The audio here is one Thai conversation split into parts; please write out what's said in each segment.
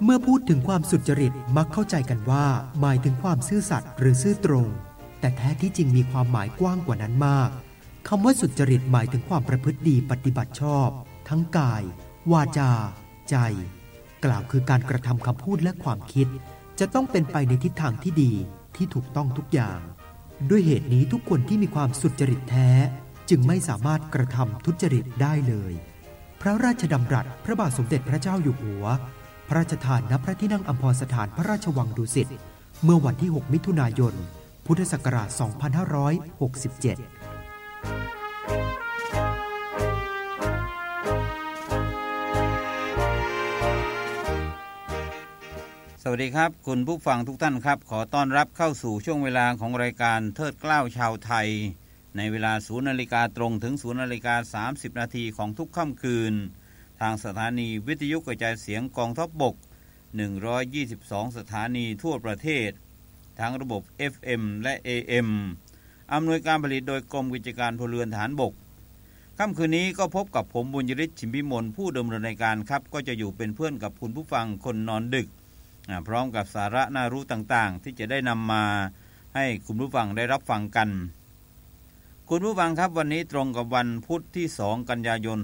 เมื่อพูดถึงความสุจริตมักเข้าใจกันว่าหมายถึงความซื่อสัตย์หรือซื่อตรงแต่แท้ที่จริงมีความหมายกว้างกว่านั้นมากคำว่าสุจริตหมายถึงความประพฤติดีปฏิบัติชอบทั้งกายวาจาใจกล่าวคือการกระทำคำพูดและความคิดจะต้องเป็นไปในทิศทางที่ดีที่ถูกต้องทุกอย่างด้วยเหตุนี้ทุกคนที่มีความสุจริตแท้จึงไม่สามารถกระทำทุจริตได้เลยพระราชดำรัสพระบาทสมเด็จพระเจ้าอยู่หัวพระราชทานณพระที่นั่งอัมพรสถานพระราชวังดุสิตเมื่อวันที่6มิถุนายนพุทธศักราช2567 สวัสดีครับคุณผู้ฟังทุกท่านครับขอต้อนรับเข้าสู่ช่วงเวลาของรายการเทิดเกล้าชาวไทยในเวลา 0:00 น.ตรงถึง 0:30 น.ของทุกค่ำคืนทางสถานีวิทยุกระจายเสียงกองทัพบก122สถานีทั่วประเทศทั้งระบบ FM และ AM อำนวยการผลิตโดยกรมกิจการพลเรือนทหารบกค่ำคืนนี้ก็พบกับผมบุญยฤทธิ์ ชิมพิมลผู้ดำเนินรายการครับก็จะอยู่เป็นเพื่อนกับคุณผู้ฟังคนนอนดึกพร้อมกับสาระน่ารู้ต่างๆที่จะได้นำมาให้คุณผู้ฟังได้รับฟังกันคุณผู้ฟังครับวันนี้ตรงกับวันพุธที่2กันยายน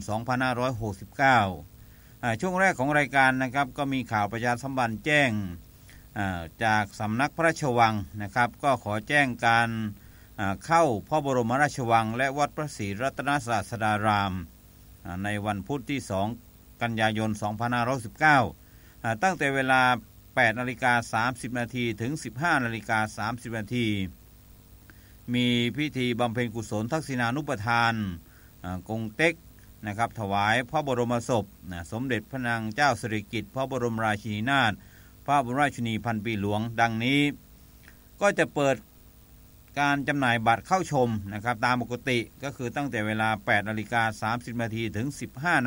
2569ช่วงแรกของรายการนะครับก็มีข่าวประชาสัมพันธ์แจ้งจากสำนักพระราชวังนะครับก็ขอแจ้งการเข้าพระบรมราชวังและวัดพระศรีรัตนศาสดารามในวันพุธที่2กันยายน2519ตั้งแต่เวลา8:30 น.ถึง 15:30 น.มีพิธีบำเพ็ญกุศลทักษิณานุปทานกงเต็กนะครับถวายพระบรมศพสมเด็จพระนางเจ้าสิริกิติ์พระบรมราชินีนาถพระบรมราชินีพันปีหลวงดังนี้ก็จะเปิดการจำหน่ายบัตรเข้าชมนะครับตามปกติก็คือตั้งแต่เวลา8:30 น.ถึง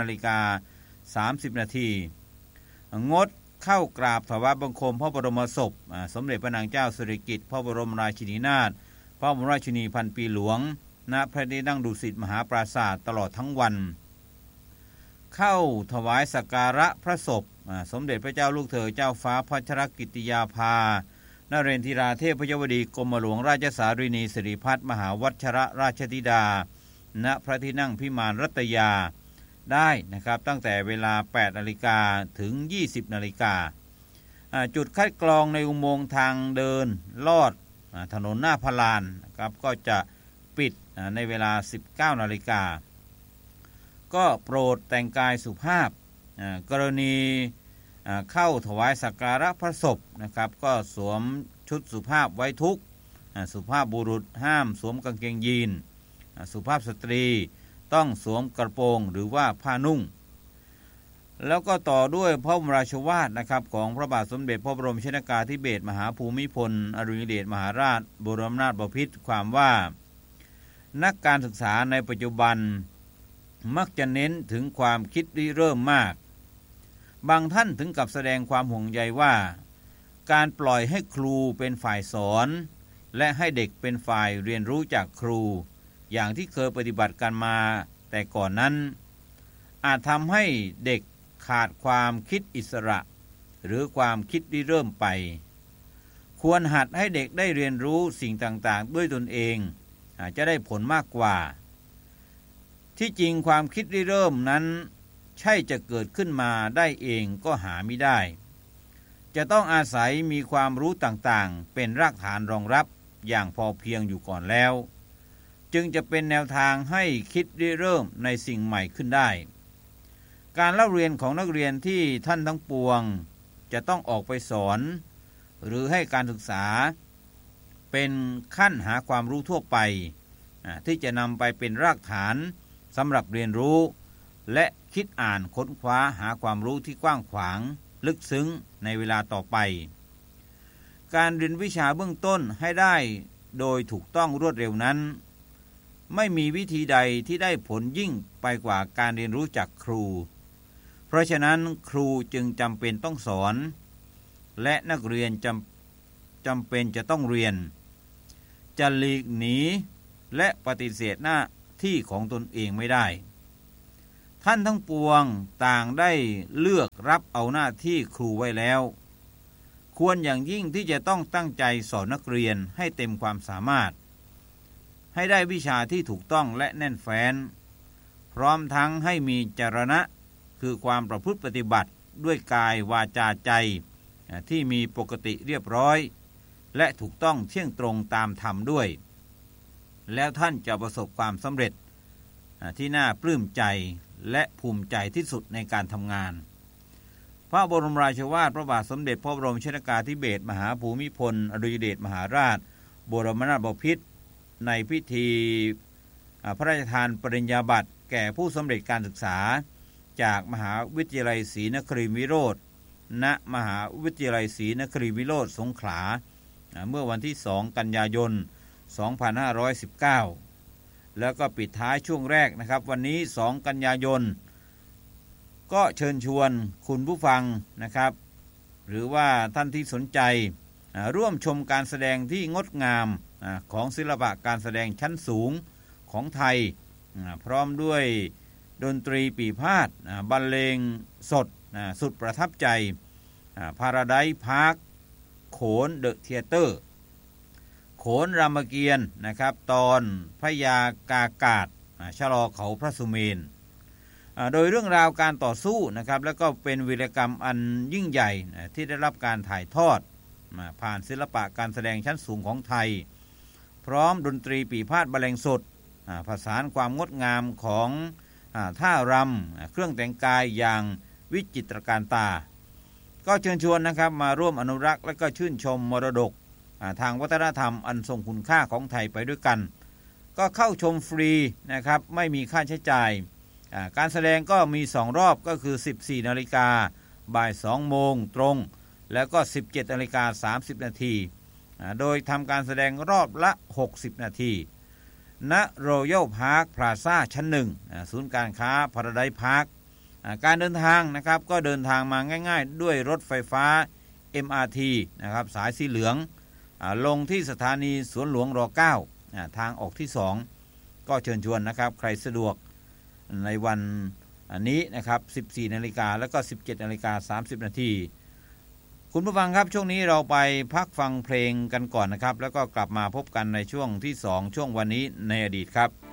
15:30 น.งดเข้ากราบถวายบังคมพระบรมศพสมเด็จพระนางเจ้าสิริกิติ์พระบรมราชินีนาถพระบรมราชินีพันปีหลวงณพระที่นั่งดุสิตมหาปราสาทตลอดทั้งวันเข้าถวายสักการะพระศพสมเด็จพระเจ้าลูกเธอเจ้าฟ้าพัชรกิติยาภานเรนทิราเทพยวดีกรมหลวงราชสารินีสิริพัฒน์มหาวัชรราชธิดาณพระที่นั่งพิมานรัตยาได้นะครับตั้งแต่เวลา 8:00 น.ถึง 20:00 น.จุดคัดกรองในอุโมงค์ทางเดินลอดถนนหน้าพลานนะครับก็จะปิดในเวลา 19:00 น.ก็โปรดแต่งกายสุภาพกรณีเข้าถวายสักการะพระศพนะครับก็สวมชุดสุภาพไว้ทุกข์สุภาพบุรุษห้ามสวมกางเกงยีนสุภาพสตรีต้องสวมกระโปรงหรือว่าผ้านุ่งแล้วก็ต่อด้วยพระบรมราโชวาทนะครับของพระบาทสมเด็จพระบรมชนกาธิเบศรมหาภูมิพลอดุลยเดชมหาราชบรมนาถบพิตรความว่านักการศึกษาในปัจจุบันมักจะเน้นถึงความคิดริเริ่มมากบางท่านถึงกับแสดงความห่วงใยว่าการปล่อยให้ครูเป็นฝ่ายสอนและให้เด็กเป็นฝ่ายเรียนรู้จากครูอย่างที่เคยปฏิบัติกันมาแต่ก่อนนั้นอาจทำให้เด็กขาดความคิดอิสระหรือความคิดริเริ่มไปควรหัดให้เด็กได้เรียนรู้สิ่งต่างๆด้วยตนเองจะได้ผลมากกว่าที่จริงความคิดริเริ่มนั้นใช่จะเกิดขึ้นมาได้เองก็หาไม่ได้จะต้องอาศัยมีความรู้ต่างๆเป็นรากฐานรองรับอย่างพอเพียงอยู่ก่อนแล้วจึงจะเป็นแนวทางให้คิดริเริ่มในสิ่งใหม่ขึ้นได้การเล่าเรียนของนักเรียนที่ท่านทั้งปวงจะต้องออกไปสอนหรือให้การศึกษาเป็นขั้นหาความรู้ทั่วไปที่จะนำไปเป็นรากฐานสำหรับเรียนรู้และคิดอ่านค้นคว้าหาความรู้ที่กว้างขวางลึกซึ้งในเวลาต่อไปการเรียนวิชาเบื้องต้นให้ได้โดยถูกต้องรวดเร็วนั้นไม่มีวิธีใดที่ได้ผลยิ่งไปกว่าการเรียนรู้จากครูเพราะฉะนั้นครูจึงจำเป็นต้องสอนและนักเรียนจำเป็นจะต้องเรียนจะหลีกหนีและปฏิเสธหน้าที่ของตนเองไม่ได้ท่านทั้งปวงต่างได้เลือกรับเอาหน้าที่ครูไว้แล้วควรอย่างยิ่งที่จะต้องตั้งใจสอนนักเรียนให้เต็มความสามารถให้ได้วิชาที่ถูกต้องและแน่นแฟ้นพร้อมทั้งให้มีจรณะคือความประพฤติปฏิบัติด้วยกายวาจาใจที่มีปกติเรียบร้อยและถูกต้องเที่ยงตรงตามธรรมด้วยแล้วท่านจะประสบความสำเร็จที่น่าปลื้มใจและภูมิใจที่สุดในการทำงานพระบรมราชวาทพระบาทสมเด็จพระบรมชนกาธิเบศรมหาภูมิพลอดุลยเดชมหาราชบรมนาถบพิตรในพิธีพระราชทานปริญญาบัตรแก่ผู้สำเร็จการศึกษาจากมหาวิทยาลัยศรีนครินทรวิโรธณมหาวิทยาลัยศรีนครินทรวิโรธสงขลาเมื่อวันที่2กันยายน2519แล้วก็ปิดท้ายช่วงแรกนะครับวันนี้2กันยายนก็เชิญชวนคุณผู้ฟังนะครับหรือว่าท่านที่สนใจร่วมชมการแสดงที่งดงามของศิลปะการแสดงชั้นสูงของไทยพร้อมด้วยดนตรีปีพาทย์บรรเลงสดสุดประทับใจParadise Park โขนเดอะเธียเตอร์โขนรามเกียรติ์นะครับตอนพญากากาศชะลอเขาพระสุเมนโดยเรื่องราวการต่อสู้นะครับแล้วก็เป็นวีรกรรมอันยิ่งใหญ่ที่ได้รับการถ่ายทอดผ่านศิลปะการแสดงชั้นสูงของไทยพร้อมดนตรีปีพาทย์บรรเลงสดผสานความงดงามของท่ารำเครื่องแต่งกายอย่างวิจิตรการตาก็เชิญชวนนะครับมาร่วมอนุรักษ์และก็ชื่นชมมรดกทางวัฒนธรรมอันทรงคุณค่าของไทยไปด้วยกันก็เข้าชมฟรีนะครับไม่มีค่าใช้จ่ายการแสดงก็มี2รอบก็คือ 14:00 นบ่าย 2 โมงตรงแล้วก็ 17:30 นโดยทำการแสดงรอบละ60นาทีณ Royal Park Plaza ชั้น1ศูนย์การค้า Paradise Park การเดินทางนะครับก็เดินทางมาง่ายๆด้วยรถไฟฟ้า MRT นะครับสายสีเหลืองลงที่สถานีสวนหลวงร9ทางออกที่2ก็เชิญชวนนะครับใครสะดวกในวันนี้นะครับ 14:00 นแล้วก็ 17:30 นคุณผู้ฟังครับช่วงนี้เราไปพักฟังเพลงกันก่อนนะครับแล้วก็กลับมาพบกันในช่วงที่2ช่วงวันนี้ในอดีตครับ